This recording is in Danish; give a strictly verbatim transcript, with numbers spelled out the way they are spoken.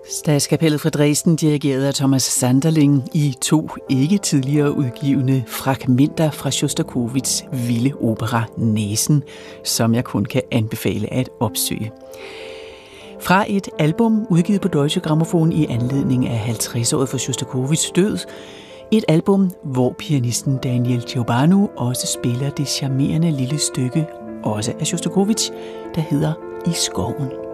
Statskapellet fra Dresden, dirigeret af Thomas Sanderling, i to ikke tidligere udgivne fragmenter fra Sjostakovitjs vilde opera Næsen, som jeg kun kan anbefale at opsøge. Fra et album udgivet på Deutsche Grammophon i anledning af halvtreds-året for Sjostakovitjs død. Et album, hvor pianisten Daniel Ciobanu også spiller det charmerende lille stykke, også af Sjostakovitj, der hedder I skoven.